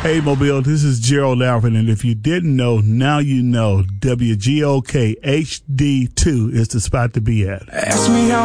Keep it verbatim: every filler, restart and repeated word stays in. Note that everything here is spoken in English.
Hey, Mobile, this is Gerald Alfred, and if you didn't know, now you know W G O K H D two is the spot to be at. Ask me how